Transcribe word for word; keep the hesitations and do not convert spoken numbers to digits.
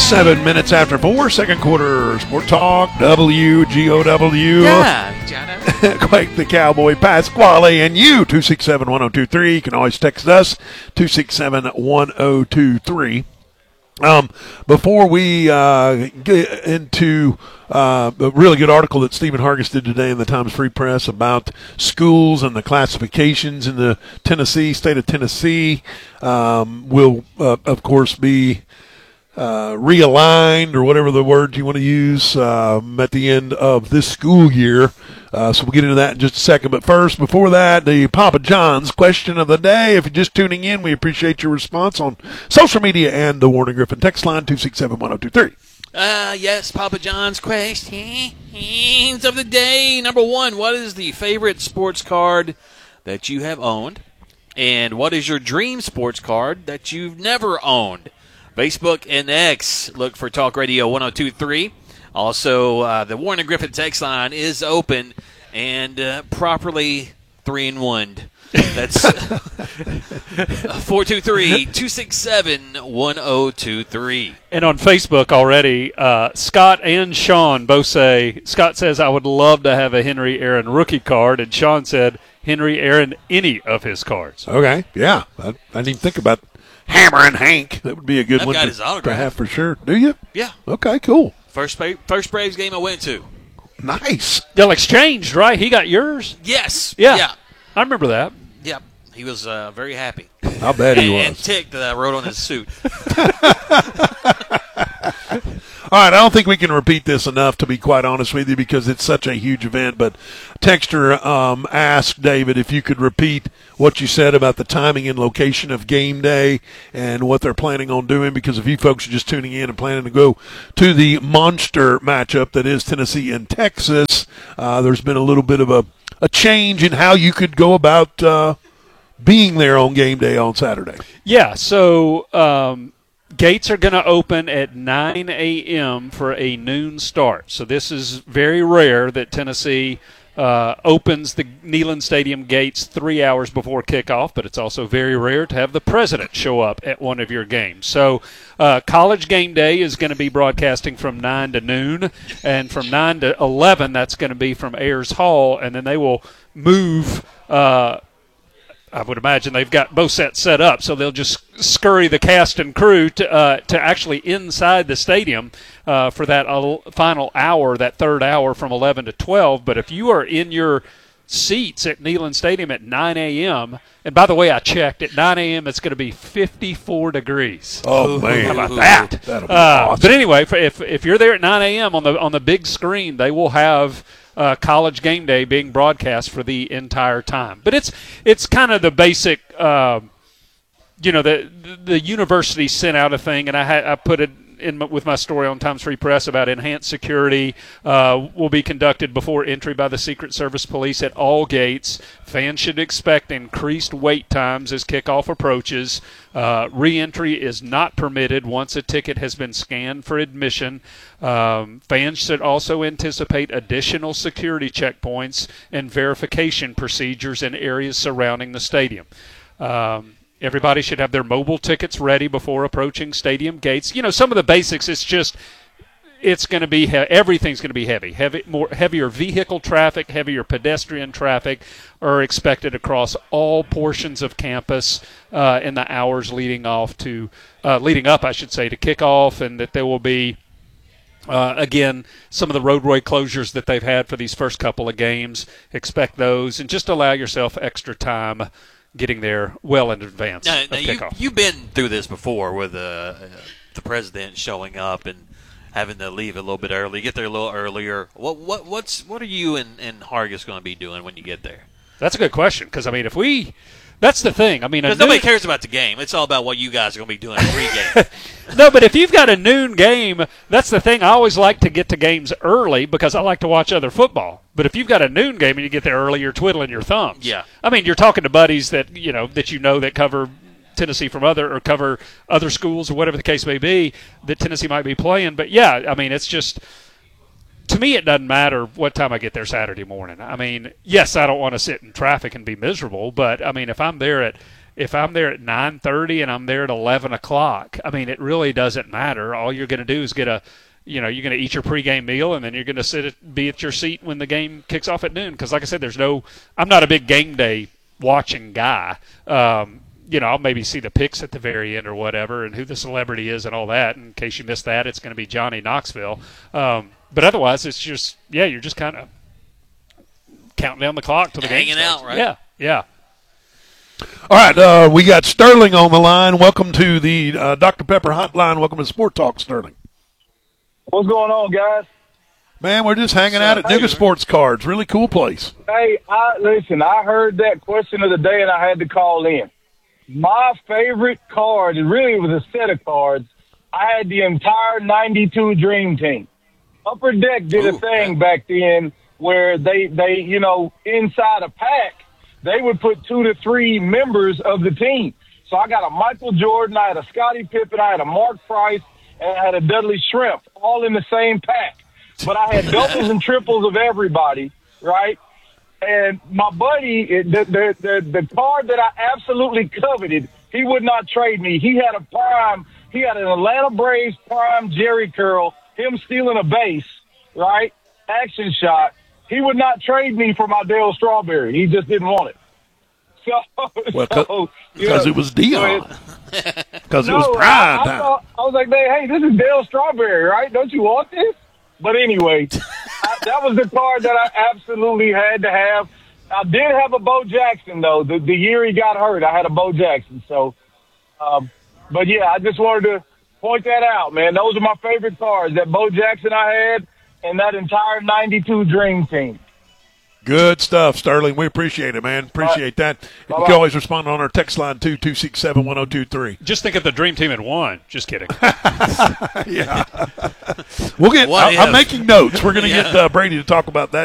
Seven minutes after four, second quarter, Sport Talk, W G O W. Yeah, Quake the Cowboy, Pasquale, and you, two six seven, one oh two three. You can always text us, two six seven, one oh two three. Um, before we uh, get into uh, a really good article that Stephen Hargis did today in the Times Free Press about schools and the classifications in the Tennessee, state of Tennessee, um, will, uh, of course, be uh, realigned or whatever the word you want to use um, at the end of this school year. Uh, so we'll get into that in just a second. But first, before that, the Papa John's question of the day. If you're just tuning in, we appreciate your response on social media and the Warren Griffin text line, two six seven, one oh two three. Uh, yes, Papa John's questions of the day. Number one, what is the favorite sports card that you have owned? And what is your dream sports card that you've never owned? Facebook and X, look for Talk Radio one oh two three. Also, uh, the Warren and Griffin text line is open and uh, properly three and one. That's four two three, two six seven, one oh two three. And on Facebook already, uh, Scott and Sean both say, Scott says, I would love to have a Henry Aaron rookie card, and Sean said, Henry Aaron any of his cards. Okay, yeah. I, I didn't even think about Hammer and Hank. That would be a good I've one got to, his autograph. to have for sure. Do you? Yeah. Okay, cool. First first Braves game I went to. Nice. Y'all exchanged, right? He got yours? Yes. Yeah. Yeah. I remember that. Yep. He was uh, very happy. I bet he and, was. And ticked that I wrote on his suit. All right, I don't think we can repeat this enough, to be quite honest with you, because it's such a huge event. But Texter um, asked David if you could repeat what you said about the timing and location of game day and what they're planning on doing, because if you folks are just tuning in and planning to go to the monster matchup that is Tennessee and Texas, uh, there's been a little bit of a, a change in how you could go about uh, being there on game day on Saturday. Yeah, so um, gates are going to open at nine a.m. for a noon start. So this is very rare that Tennessee uh, opens the Neyland Stadium gates three hours before kickoff, but it's also very rare to have the president show up at one of your games. So uh, College Game Day is going to be broadcasting from nine to noon, and from nine to eleven, that's going to be from Ayers Hall, and then they will move uh I would imagine they've got both sets set up, so they'll just scurry the cast and crew to uh, to actually inside the stadium uh, for that uh, final hour, that third hour from eleven to twelve. But if you are in your seats at Neyland Stadium at nine a.m., and by the way, I checked, at nine a.m. it's going to be fifty-four degrees. Oh, man. How about that? That'll be uh, awesome. But anyway, if if you're there at nine a.m. on the on the big screen, they will have Uh, College Game Day being broadcast for the entire time. But it's it's kind of the basic, uh, you know, the the university sent out a thing, and I had I put it in my, with my story on Times Free Press about enhanced security uh, will be conducted before entry by the Secret Service Police at all gates. Fans should expect increased wait times as kickoff approaches. Uh, re-entry is not permitted once a ticket has been scanned for admission. Um, fans should also anticipate additional security checkpoints and verification procedures in areas surrounding the stadium. Um, Everybody should have their mobile tickets ready before approaching stadium gates. You know, some of the basics, it's just, it's going to be, he- everything's going to be heavy. Heavy, more heavier vehicle traffic, heavier pedestrian traffic are expected across all portions of campus uh, in the hours leading off to, uh, leading up, I should say, to kickoff, and that there will be, Uh, again, some of the roadway closures that they've had for these first couple of games, expect those, and just allow yourself extra time getting there well in advance Now, of now you, kickoff. you've been through this before with uh, the president showing up and having to leave a little bit early, get there a little earlier. What what what's what are you and, and Hargis going to be doing when you get there? That's a good question, because, I mean, if we – that's the thing. I mean, a Because nobody noon- cares about the game. It's all about what you guys are going to be doing pregame. No, but if you've got a noon game, that's the thing. I always like to get to games early because I like to watch other football. But if you've got a noon game and you get there early, you're twiddling your thumbs. Yeah. I mean, you're talking to buddies that, you know, that you know that cover Tennessee from other or cover other schools or whatever the case may be that Tennessee might be playing. But, yeah, I mean, it's just – to me, it doesn't matter what time I get there Saturday morning. I mean, yes, I don't want to sit in traffic and be miserable, but, I mean, if I'm there at – if I'm there at nine thirty and I'm there at eleven o'clock, I mean, it really doesn't matter. All you're going to do is get a, you know, you're going to eat your pregame meal, and then you're going to sit at, be at your seat when the game kicks off at noon. Because, like I said, there's no – I'm not a big game day watching guy. Um, you know, I'll maybe see the picks at the very end or whatever and who the celebrity is and all that. In case you missed that, it's going to be Johnny Knoxville. Um, but otherwise, it's just – yeah, you're just kind of counting down the clock till the game Hanging starts. out, right? Yeah, yeah. All right, uh, we got Sterling on the line. Welcome to the uh, Doctor Pepper Hotline. Welcome to Sport Talk, Sterling. What's going on, guys? Man, we're just hanging out at Hey. Nuga Sports Cards. Really cool place. Hey, I, listen, I heard that question of the day, and I had to call in. My favorite card, it really was a set of cards. I had the entire ninety-two Dream Team. Upper Deck did Ooh, a thing back then where they, they, you know, inside a pack, they would put two to three members of the team. So I got a Michael Jordan, I had a Scottie Pippen, I had a Mark Price, and I had a Dudley Shrimp, all in the same pack. But I had doubles and triples of everybody, right? And my buddy, the, the, the, the card that I absolutely coveted, he would not trade me. He had a prime, he had an Atlanta Braves prime Jerry curl, him stealing a base, right? Action shot. He would not trade me for my Dale Strawberry. He just didn't want it. So, Well, so because you know, it was Dion. Because it was no, prime I, I, time. thought, I was like, hey, this is Dale Strawberry, right? Don't you want this? But anyway, I, that was the card that I absolutely had to have. I did have a Bo Jackson, though. The, the year he got hurt, I had a Bo Jackson. So, um, but, yeah, I just wanted to point that out, man. Those are my favorite cards, that Bo Jackson I had and that entire ninety-two Dream Team. Good stuff, Sterling. We appreciate it, man. Appreciate that. And you Bye-bye. can always respond on our text line, two two six seven, one oh two three. Just think if the Dream Team had won. Just kidding. Yeah. We'll get, What I, I'm if? making notes. We're going to Yeah. get uh, Brady to talk about that